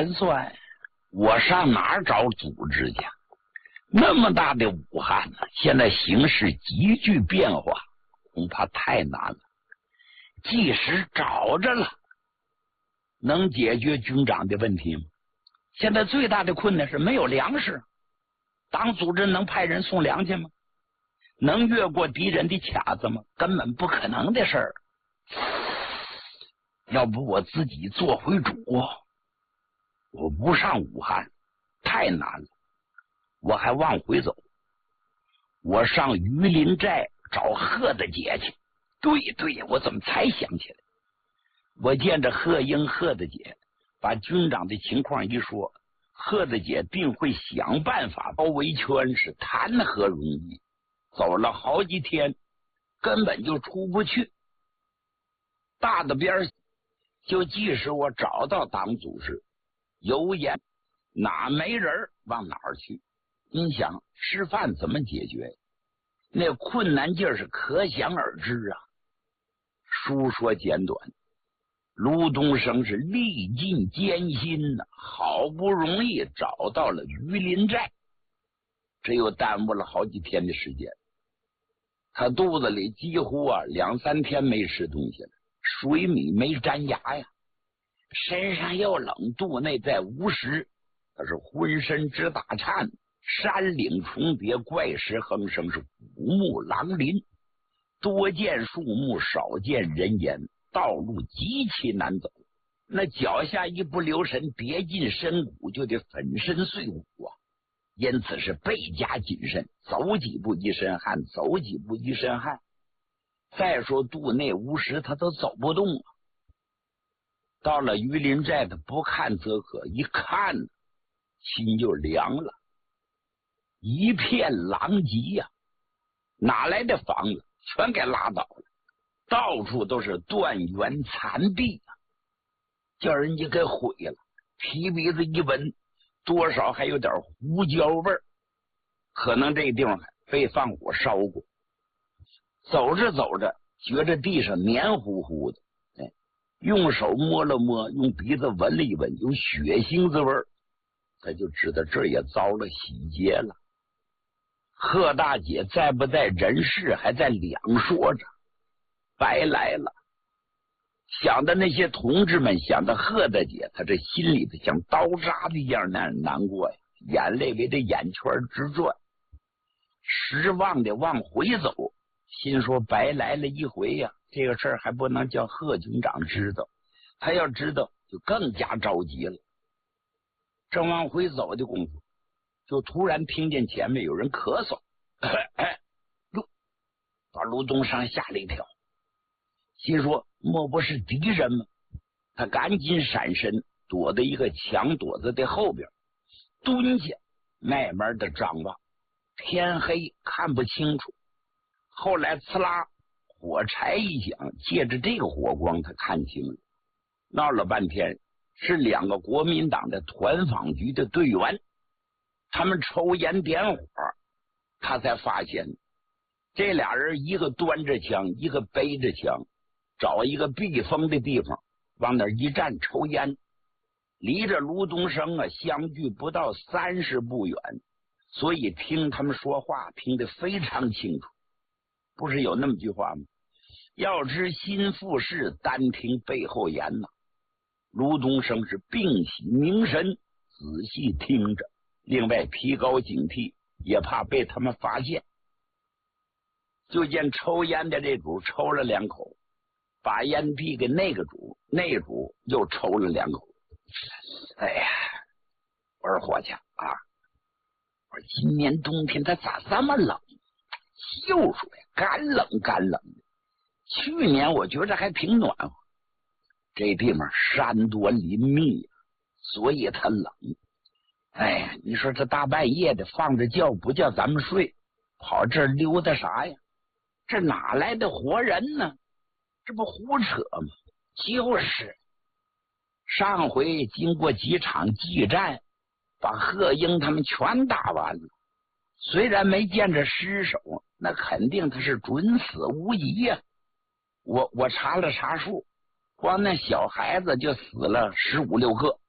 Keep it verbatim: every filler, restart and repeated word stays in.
盘算，我上哪儿找组织去？那么大的武汉呢，现在形势急剧变化，恐怕太难了。即使找着了，能解决军长的问题吗？现在最大的困难是没有粮食，党组织能派人送粮去吗？能越过敌人的卡子吗？根本不可能的事儿。要不我自己做回主，我不上武汉太难了，我还往回走，我上榆林寨找贺大姐去。对对，我怎么才想起来？我见着贺英贺大姐，把军长的情况一说，贺大姐定会想办法包围圈，是谈何容易？走了好几天，根本就出不去。大的边就即使我找到党组织，有眼哪没人往哪儿去？你想吃饭怎么解决？那困难劲儿是可想而知啊。书说简短，卢东升是历尽艰辛呐、啊，好不容易找到了榆林寨，这又耽误了好几天的时间。他肚子里几乎啊两三天没吃东西了，水米没沾牙呀，身上又冷，肚内再无食，他是浑身直打颤，山岭重叠，怪石横生，是古木狼林，多见树木，少见人烟，道路极其难走，那脚下一不留神跌进深谷，就得粉身碎骨啊！因此是倍加谨慎，走几步一身汗，走几步一身汗。再说肚内无食，他都走不动啊。到了榆林寨，他不看则可，一看心就凉了，一片狼藉呀、啊！哪来的房子？全给拉倒了，到处都是断垣残壁啊，叫人家给毁了。提鼻子一闻，多少还有点胡椒味儿，可能这地方被放火烧过。走着走着，觉着地上黏糊糊的，哎，用手摸了摸，用鼻子闻了一闻，有血腥子味儿，他就知道这也遭了洗劫了。贺大姐在不在人世还在两说着，白来了。想的那些同志们，想的贺大姐，他这心里头像刀扎的一样难难过呀，眼泪围着眼圈直转，失望的往回走，心说白来了一回呀，这个事儿还不能叫贺军长知道，他要知道就更加着急了。正往回走的功夫，就突然听见前面有人咳嗽，哎哟，把卢东升吓了一跳，心说莫不是敌人吗？他赶紧闪身，躲在一个墙垛子的后边，蹲下慢慢的张望。天黑看不清楚，后来呲啦火柴一响，借着这个火光他看清了，闹了半天是两个国民党的团访局的队员，他们抽烟点火，他才发现这俩人一个端着枪，一个背着枪，找一个避风的地方往那一站抽烟，离着卢东升啊相距不到三十步远，所以听他们说话听得非常清楚。不是有那么句话吗？要知心腹事，单听背后言呐。卢东升是屏息凝神，仔细听着，另外提高警惕，也怕被他们发现。就见抽烟的这主抽了两口，把烟递给那个主，那主又抽了两口。哎呀，我说伙计啊，我说今年冬天它咋这么冷？就说呀，干冷干冷的。去年我觉着还挺暖和，这地方山多林密，所以它冷。哎呀，你说这大半夜的放着觉不叫咱们睡，跑这儿溜达啥呀？这哪来的活人呢？这不胡扯吗？就是上回经过几场激战，把贺英他们全打完了，虽然没见着尸首，那肯定他是准死无疑呀、啊。我我查了查数，光那小孩子就死了十五六个，